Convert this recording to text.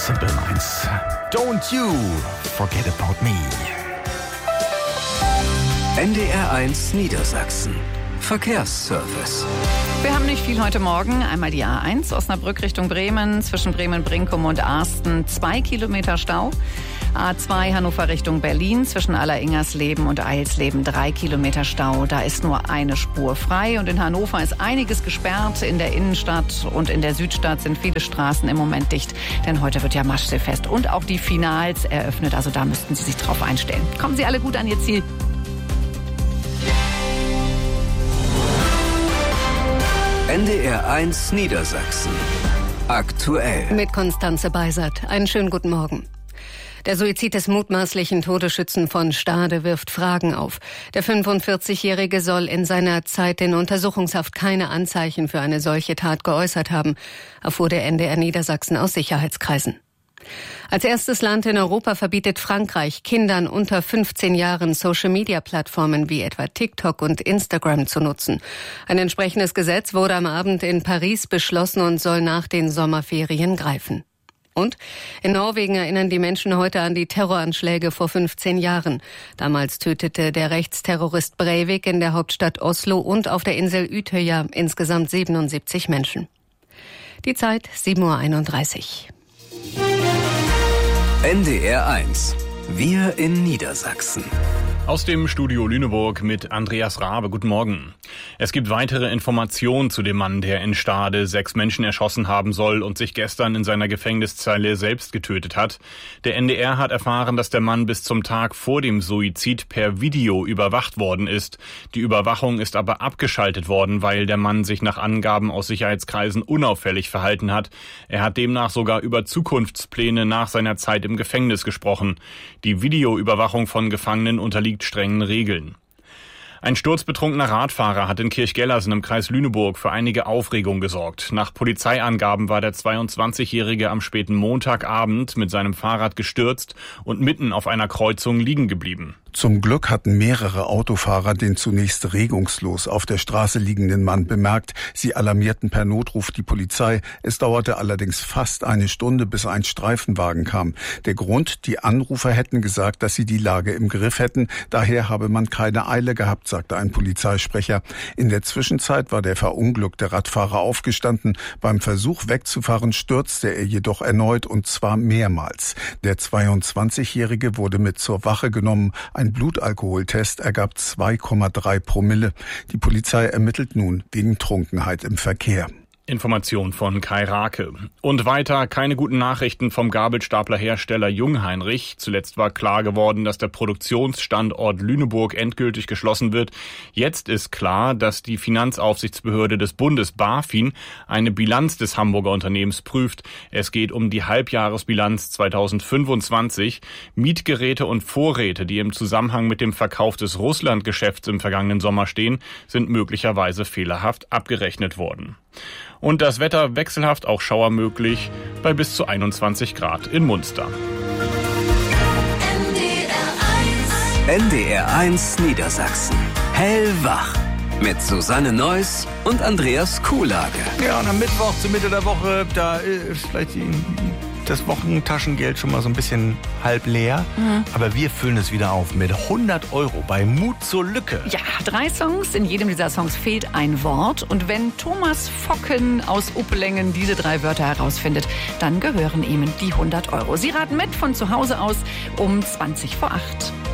Simple Minds. Don't you forget about me. NDR1 Niedersachsen. Verkehrsservice. Wir haben nicht viel heute Morgen. Einmal die A1 Osnabrück Richtung Bremen, zwischen Bremen-Brinkum und Arsten 2 Kilometer Stau. A2 Hannover Richtung Berlin, zwischen Alleringersleben und Eilsleben 3 Kilometer Stau. Da ist nur eine Spur frei. Und in Hannover ist einiges gesperrt. In der Innenstadt und in der Südstadt sind viele Straßen im Moment dicht. Denn heute wird ja Maschsee-Fest und auch die Finals eröffnet. Also da müssten Sie sich drauf einstellen. Kommen Sie alle gut an Ihr Ziel. NDR1 Niedersachsen. Aktuell. Mit Konstanze Beisert. Einen schönen guten Morgen. Der Suizid des mutmaßlichen Todesschützen von Stade wirft Fragen auf. Der 45-Jährige soll in seiner Zeit in Untersuchungshaft keine Anzeichen für eine solche Tat geäußert haben, erfuhr der NDR Niedersachsen aus Sicherheitskreisen. Als erstes Land in Europa verbietet Frankreich Kindern unter 15 Jahren Social-Media-Plattformen wie etwa TikTok und Instagram zu nutzen. Ein entsprechendes Gesetz wurde am Abend in Paris beschlossen und soll nach den Sommerferien greifen. Und in Norwegen erinnern die Menschen heute an die Terroranschläge vor 15 Jahren. Damals tötete der Rechtsterrorist Breivik in der Hauptstadt Oslo und auf der Insel Utøya insgesamt 77 Menschen. Die Zeit 7:31 Uhr. NDR1. Wir in Niedersachsen. Aus dem Studio Lüneburg mit Andreas Rabe. Guten Morgen. Es gibt weitere Informationen zu dem Mann, der in Stade 6 Menschen erschossen haben soll und sich gestern in seiner Gefängniszelle selbst getötet hat. Der NDR hat erfahren, dass der Mann bis zum Tag vor dem Suizid per Video überwacht worden ist. Die Überwachung ist aber abgeschaltet worden, weil der Mann sich nach Angaben aus Sicherheitskreisen unauffällig verhalten hat. Er hat demnach sogar über Zukunftspläne nach seiner Zeit im Gefängnis gesprochen. Die Videoüberwachung von Gefangenen unterliegt strengen Regeln. Ein sturzbetrunkener Radfahrer hat in Kirchgellersen im Kreis Lüneburg für einige Aufregung gesorgt. Nach Polizeiangaben war der 22-Jährige am späten Montagabend mit seinem Fahrrad gestürzt und mitten auf einer Kreuzung liegen geblieben. Zum Glück hatten mehrere Autofahrer den zunächst regungslos auf der Straße liegenden Mann bemerkt. Sie alarmierten per Notruf die Polizei. Es dauerte allerdings fast eine Stunde, bis ein Streifenwagen kam. Der Grund: die Anrufer hätten gesagt, dass sie die Lage im Griff hätten. Daher habe man keine Eile gehabt, sagte ein Polizeisprecher. In der Zwischenzeit war der verunglückte Radfahrer aufgestanden. Beim Versuch wegzufahren stürzte er jedoch erneut, und zwar mehrmals. Der 22-Jährige wurde mit zur Wache genommen. Ein Blutalkoholtest ergab 2,3 Promille. Die Polizei ermittelt nun wegen Trunkenheit im Verkehr. Information von Kai Rake. Und weiter keine guten Nachrichten vom Gabelstaplerhersteller Jungheinrich. Zuletzt war klar geworden, dass der Produktionsstandort Lüneburg endgültig geschlossen wird. Jetzt ist klar, dass die Finanzaufsichtsbehörde des Bundes BaFin eine Bilanz des Hamburger Unternehmens prüft. Es geht um die Halbjahresbilanz 2025. Mietgeräte und Vorräte, die im Zusammenhang mit dem Verkauf des Russlandgeschäfts im vergangenen Sommer stehen, sind möglicherweise fehlerhaft abgerechnet worden. Und das Wetter wechselhaft, auch Schauer möglich, bei bis zu 21 Grad in Munster. NDR1 Niedersachsen. Hellwach. Mit Susanne Neuss und Andreas Kuhlage. Ja, und am Mittwoch zur Mitte der Woche, da ist vielleicht das Wochentaschengeld schon mal so ein bisschen halb leer. Aber wir füllen es wieder auf mit 100 € bei Mut zur Lücke. Ja, 3 Songs. In jedem dieser Songs fehlt ein Wort. Und wenn Thomas Focken aus Uppelengen diese 3 Wörter herausfindet, dann gehören ihm die 100 €. Sie raten mit von zu Hause aus um 7:20.